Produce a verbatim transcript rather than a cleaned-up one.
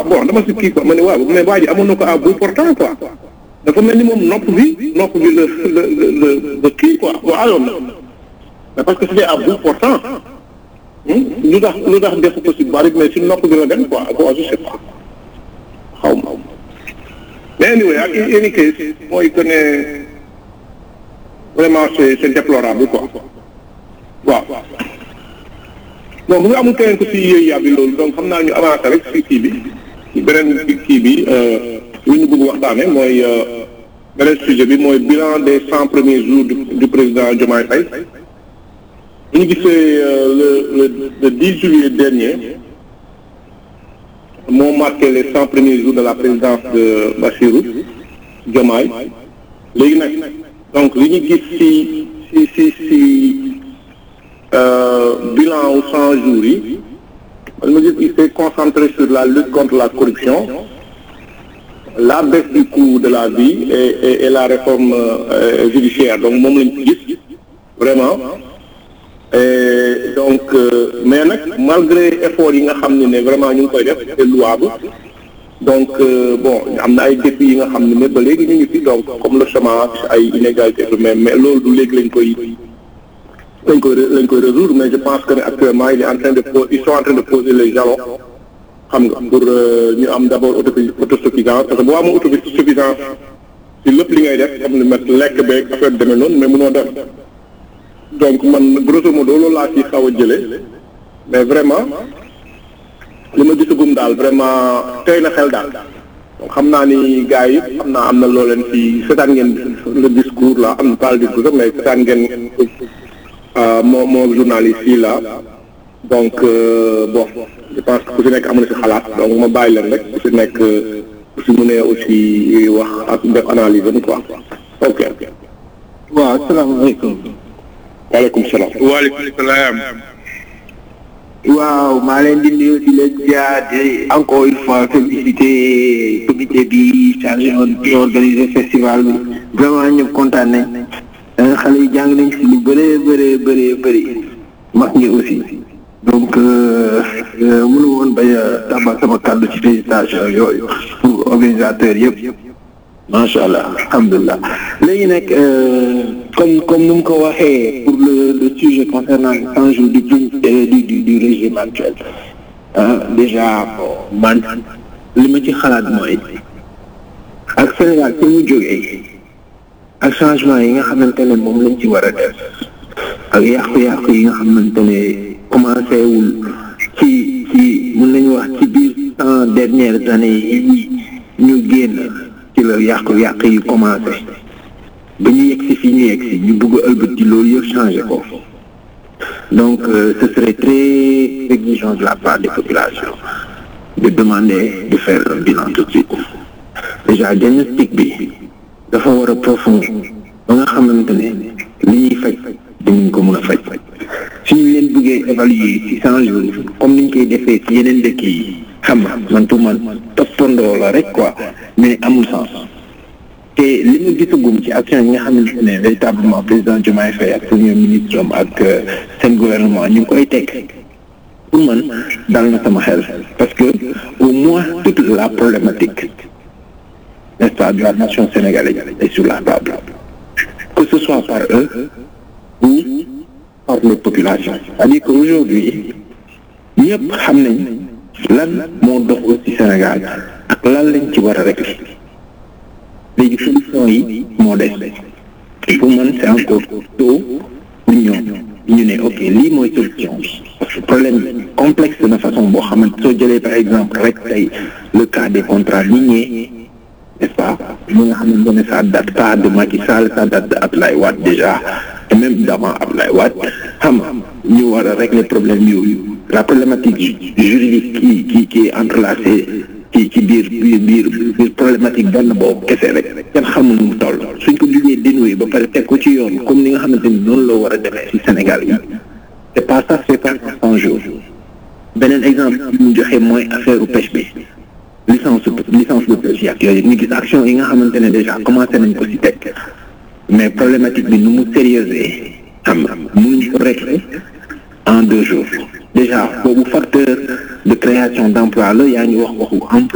bon dama si kii quoi ma ne waaw mais waa ji amoon na ko à bout portant quoi dafa mel ni moom nopp bi nopp bi la la la la kii quoi bu ayoon na parce que c'était à bout portant lu tax lu tax def ko si bari mais si nopp bi la dem quoi bon je sais pas xaw ma mais anyway ak any case mooy que ne vraiment c'est c'est déplorable quoi waaw bon bu nga amul keneen ko si yooyu yàbbi loolu donc xam naa ñu avancé rek si kii bi ci beneen kii bi li ñu bëgg waxtaane mooy beneen sujet bi mooy bilan des cent premiers jours du président Diomaye Faye bu ñu gisee le le le dix juillet dernier moo marqué les cent premiers jours de la présidence de Bassirou Diomaye léegi nag donc li ñu gis si si si si bilan aux cent jours yi man ma gis il s'est concentré sur la lutte contre la corruption, la baisse du coût de la vie et, et, et la réforme euh, judiciaire donc moom lañ ci gis vraiment et donc euh, mais nag malgré effort yi nga xam ne ne vraiment ñu ngi koy def c'est louable donc euh, bon am na ay défis yi nga xam ne ne ba léegi ñu ngi fi donc comme le chômage ay inégalités mais mais loolu du léegi lañ koy lañ koy lañ koy résoudre mais je pense que actuellement il est en train de ils sont en train de poser les jalons xam nga pour ñu am d'abord autosuffisance parce que boo amul autosuffisance si lépp li ngay def xam ne met lekk beeg affaire demee noonu mais mënoo def donc man grosso modo loolu laa ci xaw a jëlee mais vraiment li ma gisagum daal vraiment tey na xel daal donc xam naa ni gars yi xam naa am na loo leen ci seetaan ngeen le discours là am na pas le discours mais seetaan ngeen moo moo journaliste yi là donc euh, bon je pense que ku si nekk am na si xalaat donc ma bàyyi leen rek ku si nekk ku si mënee aussi wax ak def analyse am quoi ok. waaw asalaamaaleykum. waaleykum salaam. waaleykum salaam. waaw maa leen di nuyu di leen ziar di encore une fois féliciter comité bi chargé di organiser festival bi vraiment ñëpp kontaan nañ xale yi jàng nañ si lu bëree bëree bëree bëri mag ñi aussi donc mënu woon bañ a tabal sama kàddu ci félicitation yooyu pour organisateurs yëpp macha allah alhamdulilah léegi nag comme comme nu mu ko waxee pour le le sujet concernant les cent jours du du du du régime actuel déjà man li ma ci xalaat mooy ak Sénégal fi mu jógee ak changement yi nga xamante ne moom lañ ci war a def ak yàqu-yàqu yi nga xamante ne commencé wul ci ci mën nañu wax ci biir cent dernières années yi ñu génn ci la yàqu-yàq yi commencé ba ñu yegg si fii ñu yegg si ñu bëgg a ëlbati loolu yëpp changé ko donc euh, ce serait très exigeant de la part des populations de demander de faire un bilan tout de suite déjà diagnostic bi dafa war a profond ba nga xamante ne li ñuy faj dinañ ko mën a faj suñu leen bëggee évaluer ci cent jours comme niñ koy defee ci yeneen dëkk yi xam nga man pour man toppandoo la rek quoi mais amul sens te li mu gisagum ci action yi nga xamante ne véritablement président Diomaye Faye ak premier ministre am ak seen gouvernement ñu ngi koy teg pour man dal na sama xel parce que au moins toute la problématique n'est-ce pas de la nation sénégalaise est sur la table que ce soit par eux ou par les populations c'est-à-dire qu'aujourd'hui ñëpp xam nañ lan moo dox ci Sénégal ak lan lañ ci war a régler léegi solution yi moo des pour man c'est encore tôt pour ñoom ñu ne ok lii mooy solution bi parce que problème bi complexe de façon boo xamante soo jëlee par exemple rek tey le cas des contrats miniers n'est-ce pas li nga xamante ne ça date pas de Macky Sall ça date de Abdoulaye Wade déjà et même d'avant Abdoulaye Wade xam nga ñu war a régler problème yooyu la problématique juridique qui qui qui est entrelacée ci ci biir biir biir biir problématique benn boobu kese rek kenn xamul nu mu toll suñ ko liggéey dénoué ba pare teg ko ci yoon comme ni nga xamante ni noonu la war a demee ci Sénégal yi c'est pas ça c'est pas cent jours beneen exemple bi mu joxe mooy affaire u pêche bi licence licence de pêche yi ak yooyu ñu gis action yi nga xamante ne déjà commencé nañ ko ci teg mais problématique bi nu mu sérieuse xam nga mënuñ ko régler en deux jours déjà boobu facteur de création d'emploi la yaa ngi wax waxu emploi